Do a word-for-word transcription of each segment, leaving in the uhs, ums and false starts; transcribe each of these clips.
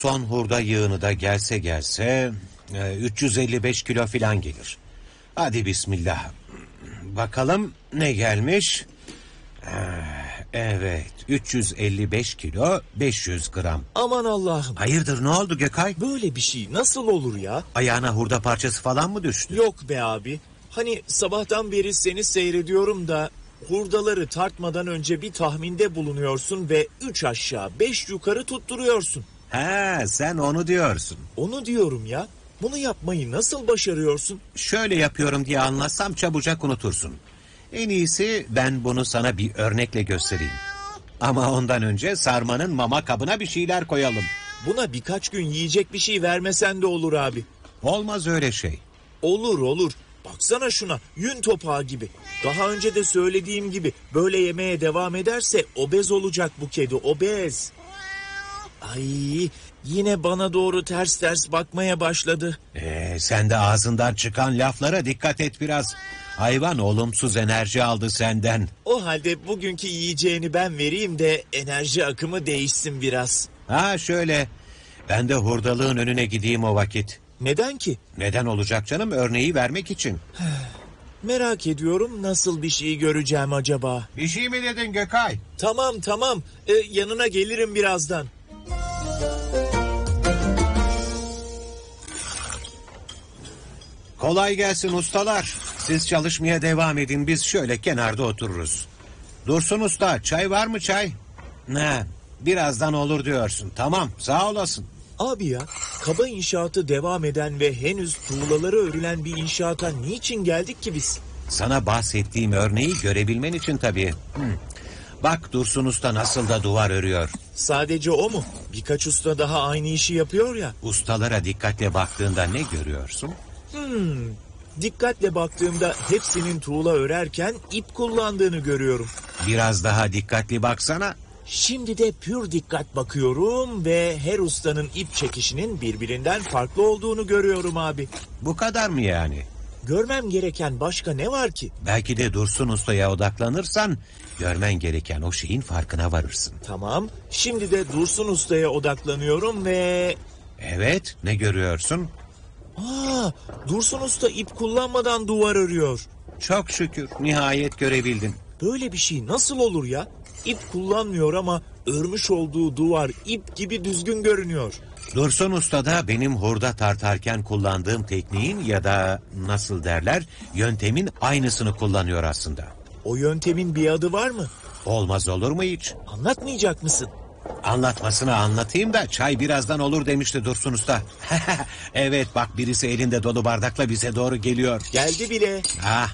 Son hurda yığını da gelse gelse e, üç yüz elli beş kilo filan gelir. Hadi bismillah. Bakalım ne gelmiş? Evet, üç yüz elli beş kilo beş yüz gram. Aman Allah'ım. Hayırdır, ne oldu Gökay? Böyle bir şey nasıl olur ya? Ayağına hurda parçası falan mı düştü? Yok be abi. Hani sabahtan beri seni seyrediyorum da hurdaları tartmadan önce bir tahminde bulunuyorsun ve üç aşağı beş yukarı tutturuyorsun. He, sen onu diyorsun. Onu diyorum ya. Bunu yapmayı nasıl başarıyorsun? Şöyle yapıyorum diye anlatsam çabucak unutursun. En iyisi ben bunu sana bir örnekle göstereyim. Ama ondan önce sarmanın mama kabına bir şeyler koyalım. Buna birkaç gün yiyecek bir şey vermesen de olur abi. Olmaz öyle şey. Olur olur. Baksana şuna, yün topağı gibi. Daha önce de söylediğim gibi böyle yemeye devam ederse obez olacak bu kedi, obez. Ay, yine bana doğru ters ters bakmaya başladı. Ee, sen de ağzından çıkan laflara dikkat et biraz. Hayvan olumsuz enerji aldı senden. O halde bugünkü yiyeceğini ben vereyim de enerji akımı değişsin biraz. Ha şöyle, ben de hurdalığın önüne gideyim o vakit. Neden ki? Neden olacak canım, örneği vermek için. Merak ediyorum, nasıl bir şey göreceğim acaba? Bir şey mi dedin Gökay? Tamam tamam, ee, yanına gelirim birazdan. Kolay gelsin ustalar. Siz çalışmaya devam edin, biz şöyle kenarda otururuz. Dursun usta, çay var mı çay? Ne, birazdan olur diyorsun. Tamam, sağ olasın. Abi ya, kaba inşaatı devam eden ve henüz tuğlaları örülen bir inşaata niçin geldik ki biz? Sana bahsettiğim örneği görebilmen için tabii. Hı. Bak Dursun usta nasıl da duvar örüyor. Sadece o mu? Birkaç usta daha aynı işi yapıyor ya. Ustalara dikkatle baktığında ne görüyorsun? Hmm, dikkatle baktığımda hepsinin tuğla örerken ip kullandığını görüyorum. Biraz daha dikkatli baksana. Şimdi de pür dikkat bakıyorum ve her ustanın ip çekişinin birbirinden farklı olduğunu görüyorum abi. Bu kadar mı yani? Görmem gereken başka ne var ki? Belki de Dursun ustaya odaklanırsan görmen gereken o şeyin farkına varırsın. Tamam, şimdi de Dursun ustaya odaklanıyorum ve... Evet, ne görüyorsun? Aa, Dursun usta ip kullanmadan duvar örüyor. Çok şükür, nihayet görebildin. Böyle bir şey nasıl olur ya? İp kullanmıyor ama örmüş olduğu duvar ip gibi düzgün görünüyor. Dursun Usta da benim hurda tartarken kullandığım tekniğin ya da nasıl derler yöntemin aynısını kullanıyor aslında. O yöntemin bir adı var mı? Olmaz olur mu hiç? Anlatmayacak mısın? Anlatmasını anlatayım da çay birazdan olur demişti Dursun Usta. Evet bak, birisi elinde dolu bardakla bize doğru geliyor. Geldi bile. Ah.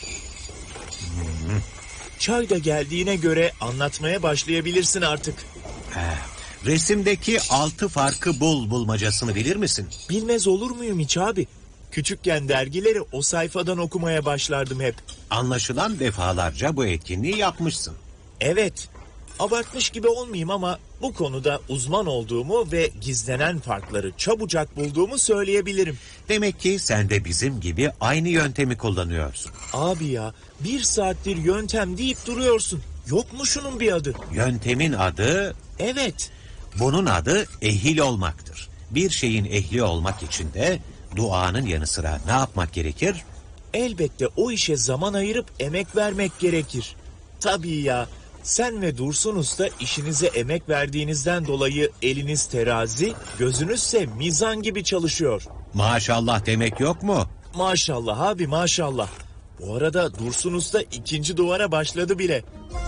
Çay da geldiğine göre anlatmaya başlayabilirsin artık. Resimdeki altı farkı bul bulmacasını bilir misin? Bilmez olur muyum hiç abi? Küçükken dergileri o sayfadan okumaya başlardım hep. Anlaşılan defalarca bu etkinliği yapmışsın. Evet. Abartmış gibi olmayayım ama bu konuda uzman olduğumu ve gizlenen farkları çabucak bulduğumu söyleyebilirim. Demek ki sen de bizim gibi aynı yöntemi kullanıyorsun. Abi ya, bir saattir yöntem deyip duruyorsun. Yok mu şunun bir adı? Yöntemin adı... Evet. Bunun adı ehil olmaktır. Bir şeyin ehli olmak için de duanın yanı sıra ne yapmak gerekir? Elbette o işe zaman ayırıp emek vermek gerekir. Tabii ya, sen ve Dursun Usta işinize emek verdiğinizden dolayı eliniz terazi, gözünüzse mizan gibi çalışıyor. Maşallah demek yok mu? Maşallah abi, maşallah. Bu arada Dursun Usta ikinci duvara başladı bile.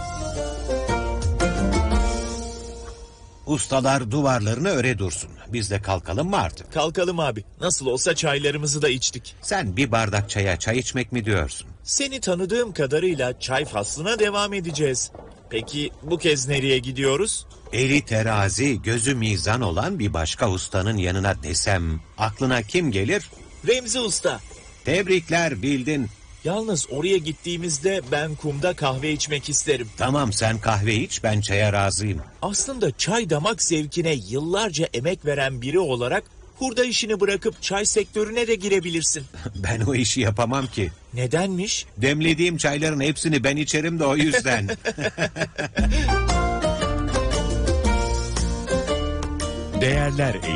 Ustalar duvarlarını öre dursun. Biz de kalkalım mı artık? Kalkalım abi. Nasıl olsa çaylarımızı da içtik. Sen bir bardak çaya çay içmek mi diyorsun? Seni tanıdığım kadarıyla çay faslına devam edeceğiz. Peki bu kez nereye gidiyoruz? Eli terazi, gözü mizan olan bir başka ustanın yanına desem aklına kim gelir? Remzi Usta. Tebrikler, bildin. Yalnız oraya gittiğimizde ben kumda kahve içmek isterim. Tamam, sen kahve iç, ben çaya razıyım. Aslında çay damak zevkine yıllarca emek veren biri olarak hurda işini bırakıp çay sektörüne de girebilirsin. Ben o işi yapamam ki. Nedenmiş? Demlediğim çayların hepsini ben içerim de o yüzden. Değerler